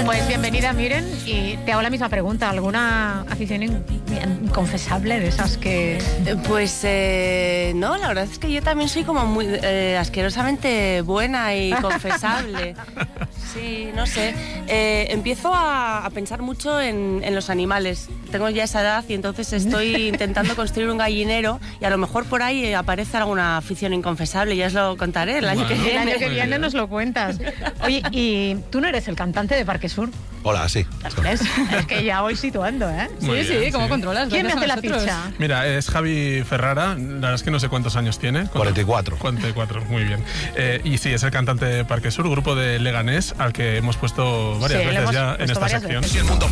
Pues bienvenida, Miren, y te hago la misma pregunta. ¿Alguna afición inconfesable de esas que...? Pues no, la verdad es que yo también soy como muy asquerosamente buena y confesable. Sí, no sé. Empiezo a pensar mucho en los animales. Tengo ya esa edad y entonces estoy intentando construir un gallinero y a lo mejor por ahí aparece alguna afición inconfesable. Ya os lo contaré el año que viene. El año que viene nos lo cuentas. Oye, ¿y tú no eres el cantante de Parque Sur? Hola, sí. ¿Ves? Es que ya voy situando, ¿eh? Sí, ¿cómo controlas? ¿Quién me hace la ficha? Mira, es Javi Ferrara, la verdad es que no sé cuántos años tiene. 44. 44, muy bien. Y sí, es el cantante de Parque Sur, grupo de Leganés, al que hemos puesto varias veces ya en esta sección.